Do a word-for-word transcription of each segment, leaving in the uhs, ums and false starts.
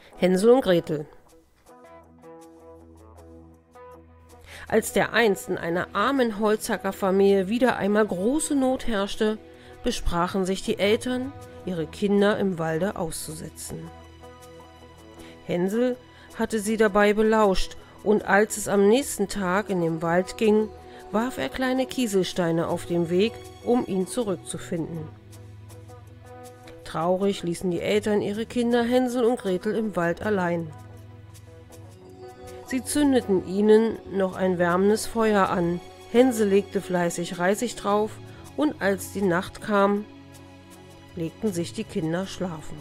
Hänsel und Gretel. Als dereinst in einer armen Holzhackerfamilie wieder einmal große Not herrschte, besprachen sich die Eltern, ihre Kinder im Walde auszusetzen. Hänsel hatte sie dabei belauscht, und als es am nächsten Tag in den Wald ging, warf er kleine Kieselsteine auf den Weg, um ihn zurückzufinden. Traurig ließen die Eltern ihre Kinder Hänsel und Gretel im Wald allein. Sie zündeten ihnen noch ein wärmendes Feuer an, Hänsel legte fleißig Reisig drauf, und als die Nacht kam, legten sich die Kinder schlafen.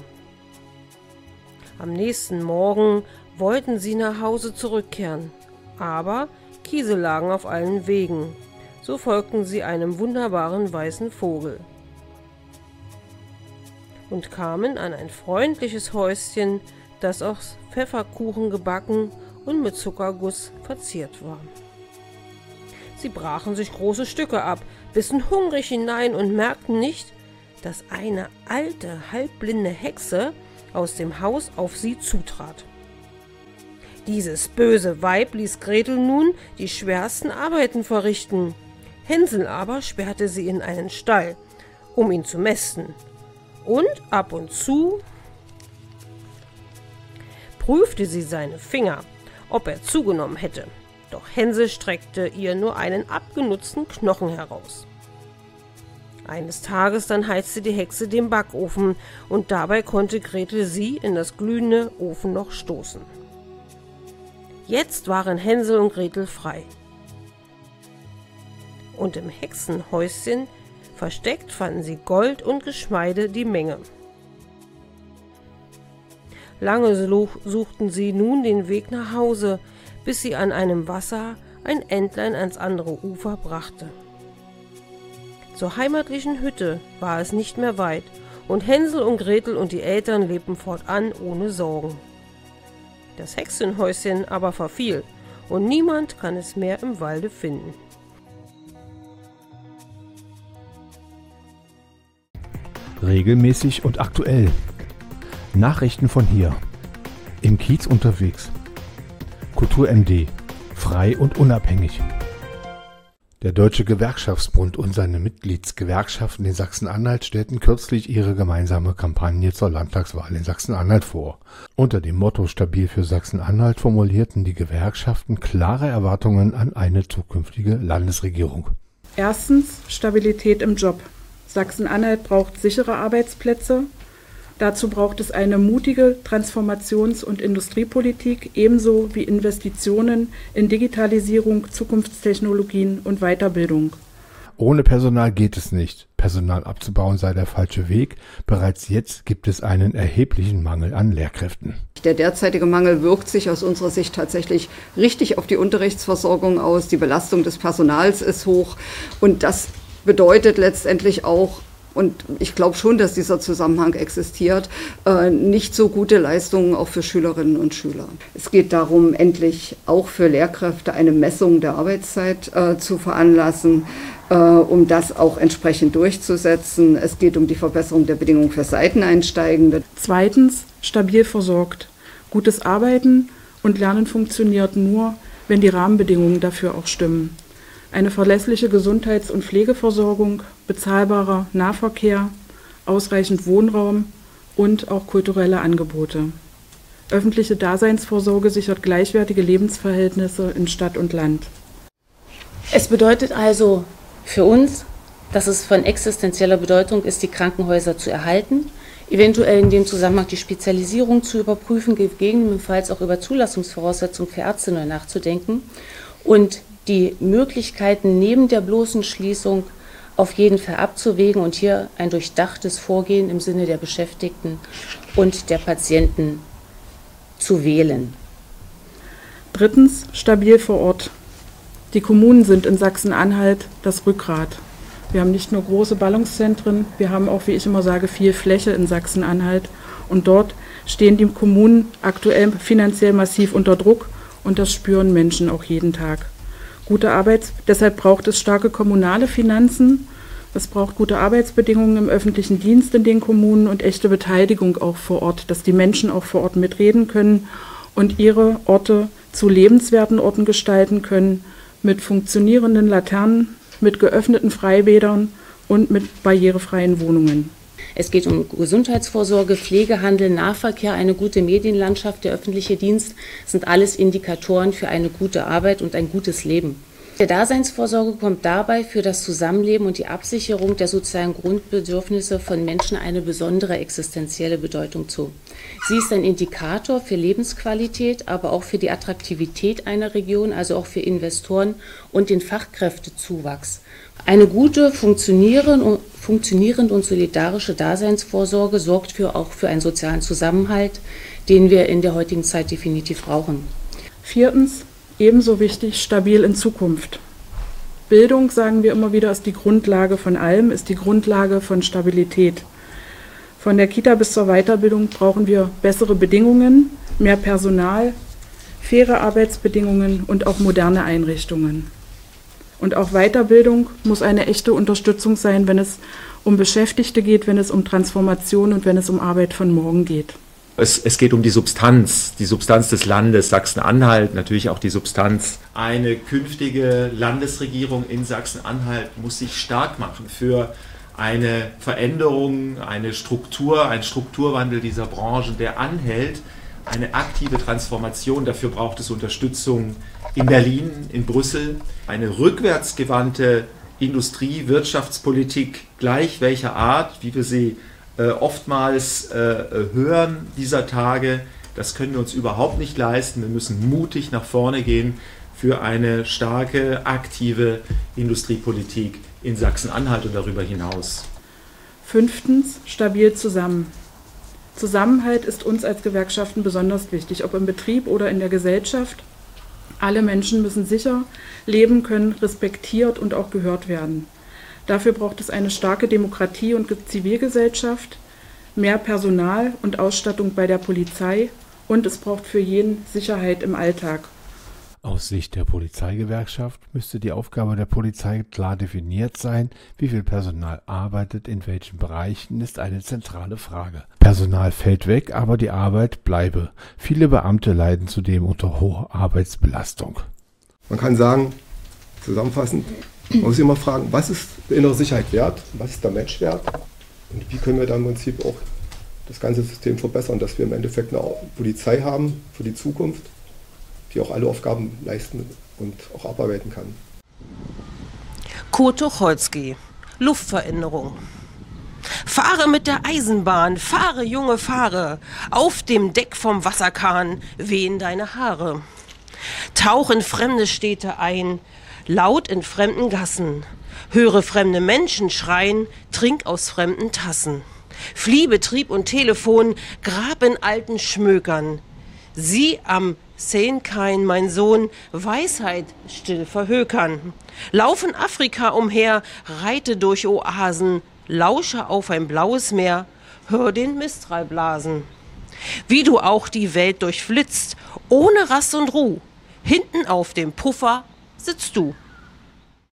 Am nächsten Morgen wollten sie nach Hause zurückkehren, aber Kiesel lagen auf allen Wegen. So folgten sie einem wunderbaren weißen Vogel und kamen an ein freundliches Häuschen, das aus Pfefferkuchen gebacken und mit Zuckerguss verziert war. Sie brachen sich große Stücke ab, bissen hungrig hinein und merkten nicht, dass eine alte, halbblinde Hexe aus dem Haus auf sie zutrat. Dieses böse Weib ließ Gretel nun die schwersten Arbeiten verrichten. Hänsel aber sperrte sie in einen Stall, um ihn zu mästen. Und ab und zu prüfte sie seine Finger, ob er zugenommen hätte. Doch Hänsel streckte ihr nur einen abgenutzten Knochen heraus. Eines Tages dann heizte die Hexe den Backofen, und dabei konnte Gretel sie in das glühende Ofenloch stoßen. Jetzt waren Hänsel und Gretel frei. Und im Hexenhäuschen versteckt fanden sie Gold und Geschmeide die Menge. Lange suchten sie nun den Weg nach Hause, bis sie an einem Wasser ein Entlein ans andere Ufer brachte. Zur heimatlichen Hütte war es nicht mehr weit, und Hänsel und Gretel und die Eltern lebten fortan ohne Sorgen. Das Hexenhäuschen aber verfiel, und niemand kann es mehr im Walde finden. Regelmäßig und aktuell. Nachrichten von hier. Im Kiez unterwegs. Kultur M D. Frei und unabhängig. Der Deutsche Gewerkschaftsbund und seine Mitgliedsgewerkschaften in Sachsen-Anhalt stellten kürzlich ihre gemeinsame Kampagne zur Landtagswahl in Sachsen-Anhalt vor. Unter dem Motto Stabil für Sachsen-Anhalt formulierten die Gewerkschaften klare Erwartungen an eine zukünftige Landesregierung. Erstens Stabilität im Job. Sachsen-Anhalt braucht sichere Arbeitsplätze. Dazu braucht es eine mutige Transformations- und Industriepolitik, ebenso wie Investitionen in Digitalisierung, Zukunftstechnologien und Weiterbildung. Ohne Personal geht es nicht. Personal abzubauen sei der falsche Weg. Bereits jetzt gibt es einen erheblichen Mangel an Lehrkräften. Der derzeitige Mangel wirkt sich aus unserer Sicht tatsächlich richtig auf die Unterrichtsversorgung aus. Die Belastung des Personals ist hoch, und das bedeutet letztendlich auch, und ich glaube schon, dass dieser Zusammenhang existiert, äh, nicht so gute Leistungen auch für Schülerinnen und Schüler. Es geht darum, endlich auch für Lehrkräfte eine Messung der Arbeitszeit äh, zu veranlassen, äh, um das auch entsprechend durchzusetzen. Es geht um die Verbesserung der Bedingungen für Seiteneinsteigende. Zweitens, stabil versorgt. Gutes Arbeiten und Lernen funktioniert nur, wenn die Rahmenbedingungen dafür auch stimmen. Eine verlässliche Gesundheits- und Pflegeversorgung, bezahlbarer Nahverkehr, ausreichend Wohnraum und auch kulturelle Angebote. Öffentliche Daseinsvorsorge sichert gleichwertige Lebensverhältnisse in Stadt und Land. Es bedeutet also für uns, dass es von existenzieller Bedeutung ist, die Krankenhäuser zu erhalten, eventuell in dem Zusammenhang die Spezialisierung zu überprüfen, gegebenenfalls auch über Zulassungsvoraussetzungen für Ärzte neu nachzudenken und die Möglichkeiten neben der bloßen Schließung auf jeden Fall abzuwägen und hier ein durchdachtes Vorgehen im Sinne der Beschäftigten und der Patienten zu wählen. Drittens, stabil vor Ort. Die Kommunen sind in Sachsen-Anhalt das Rückgrat. Wir haben nicht nur große Ballungszentren, wir haben auch, wie ich immer sage, viel Fläche in Sachsen-Anhalt. Und dort stehen die Kommunen aktuell finanziell massiv unter Druck, und das spüren Menschen auch jeden Tag. Gute Arbeits, deshalb braucht es starke kommunale Finanzen, Es braucht gute Arbeitsbedingungen im öffentlichen Dienst in den Kommunen und echte Beteiligung auch vor Ort, dass die Menschen auch vor Ort mitreden können und ihre Orte zu lebenswerten Orten gestalten können, mit funktionierenden Laternen, mit geöffneten Freibädern und mit barrierefreien Wohnungen. Es geht um Gesundheitsvorsorge, Pflegehandel, Nahverkehr, eine gute Medienlandschaft, der öffentliche Dienst sind alles Indikatoren für eine gute Arbeit und ein gutes Leben. Der Daseinsvorsorge kommt dabei für das Zusammenleben und die Absicherung der sozialen Grundbedürfnisse von Menschen eine besondere existenzielle Bedeutung zu. Sie ist ein Indikator für Lebensqualität, aber auch für die Attraktivität einer Region, also auch für Investoren und den Fachkräftezuwachs. Eine gute, funktionierende und solidarische Daseinsvorsorge sorgt für, auch für einen sozialen Zusammenhalt, den wir in der heutigen Zeit definitiv brauchen. Viertens, ebenso wichtig, stabil in Zukunft. Bildung, sagen wir immer wieder, ist die Grundlage von allem, ist die Grundlage von Stabilität. Von der Kita bis zur Weiterbildung brauchen wir bessere Bedingungen, mehr Personal, faire Arbeitsbedingungen und auch moderne Einrichtungen. Und auch Weiterbildung muss eine echte Unterstützung sein, wenn es um Beschäftigte geht, wenn es um Transformation und wenn es um Arbeit von morgen geht. Es, es geht um die Substanz, die Substanz des Landes Sachsen-Anhalt, natürlich auch die Substanz. Eine künftige Landesregierung in Sachsen-Anhalt muss sich stark machen für eine Veränderung, eine Struktur, einen Strukturwandel dieser Branchen, der anhält, eine aktive Transformation. Dafür braucht es Unterstützung in Berlin, in Brüssel, eine rückwärtsgewandte Industrie-, Wirtschaftspolitik gleich welcher Art, wie wir sie äh, oftmals äh, hören dieser Tage. Das können wir uns überhaupt nicht leisten. Wir müssen mutig nach vorne gehen für eine starke, aktive Industriepolitik in Sachsen-Anhalt und darüber hinaus. Fünftens, stabil zusammen. Zusammenhalt ist uns als Gewerkschaften besonders wichtig, ob im Betrieb oder in der Gesellschaft. Alle Menschen müssen sicher leben können, respektiert und auch gehört werden. Dafür braucht es eine starke Demokratie und Zivilgesellschaft, mehr Personal und Ausstattung bei der Polizei und es braucht für jeden Sicherheit im Alltag. Aus Sicht der Polizeigewerkschaft müsste die Aufgabe der Polizei klar definiert sein. Wie viel Personal arbeitet in welchen Bereichen, ist eine zentrale Frage. Personal fällt weg, aber die Arbeit bleibe. Viele Beamte leiden zudem unter hoher Arbeitsbelastung. Man kann sagen, zusammenfassend, man muss immer fragen, was ist die innere Sicherheit wert, was ist der Mensch wert und wie können wir dann im Prinzip auch das ganze System verbessern, dass wir im Endeffekt eine Polizei haben für die Zukunft, die auch alle Aufgaben leisten und auch abarbeiten kann. Kurt Tucholsky, Luftveränderung. Fahre mit der Eisenbahn, fahre, Junge, fahre. Auf dem Deck vom Wasserkahn wehen deine Haare. Tauch in fremde Städte ein, laut in fremden Gassen. Höre fremde Menschen schreien, trink aus fremden Tassen. Flieh Betrieb und Telefon, grab in alten Schmökern. Sieh am Sehenkein, mein Sohn, Weisheit still verhökern. Lauf in Afrika umher, reite durch Oasen, lausche auf ein blaues Meer, hör den Mistral blasen. Wie du auch die Welt durchflitzt, ohne Rast und Ruh, hinten auf dem Puffer sitzt du.